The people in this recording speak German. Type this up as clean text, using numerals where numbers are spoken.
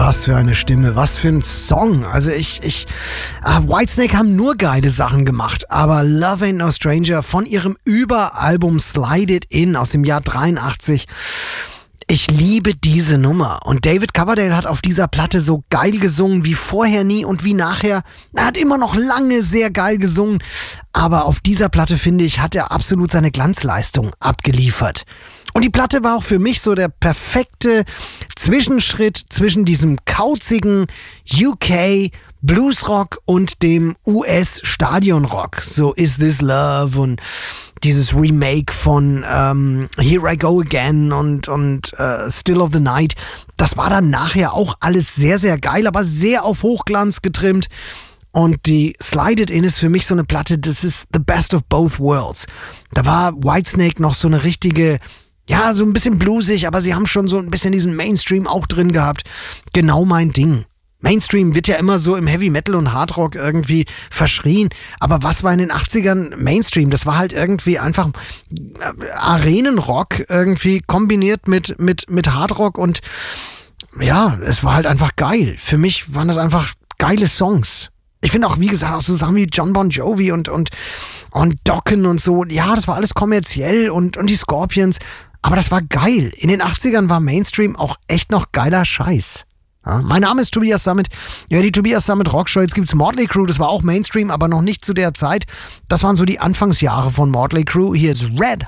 Was für eine Stimme, was für ein Song. Also Whitesnake haben nur geile Sachen gemacht, aber Love Ain't No Stranger von ihrem Überalbum Slide It In aus dem Jahr 83. Ich liebe diese Nummer. Und David Coverdale hat auf dieser Platte so geil gesungen wie vorher nie und wie nachher. Er hat immer noch lange sehr geil gesungen, aber auf dieser Platte, finde ich, hat er absolut seine Glanzleistung abgeliefert. Und die Platte war auch für mich so der perfekte Zwischenschritt zwischen diesem kauzigen UK Bluesrock und dem US Stadionrock. So Is This Love und dieses Remake von Here I Go Again und Still of the Night. Das war dann nachher auch alles sehr, sehr geil, aber sehr auf Hochglanz getrimmt. Und die Slide It In ist für mich so eine Platte, das ist the best of both worlds. Da war Whitesnake noch so eine richtige, ja, so ein bisschen bluesig, aber sie haben schon so ein bisschen diesen Mainstream auch drin gehabt. Genau mein Ding. Mainstream wird ja immer so im Heavy Metal und Hardrock irgendwie verschrien. Aber was war in den 80ern Mainstream? Das war halt irgendwie einfach Arenenrock irgendwie kombiniert mit Hardrock und ja, es war halt einfach geil. Für mich waren das einfach geile Songs. Ich finde auch, wie gesagt, auch so Sachen wie John Bon Jovi und Dokken und so. Ja, das war alles kommerziell und die Scorpions. Aber das war geil. In den 80ern war Mainstream auch echt noch geiler Scheiß. Ja, mein Name ist Tobias Sammet. Ja, die Tobias Sammet Rockshow. Jetzt gibt's Motley Crue. Das war auch Mainstream, aber noch nicht zu der Zeit. Das waren so die Anfangsjahre von Motley Crue. Hier ist Red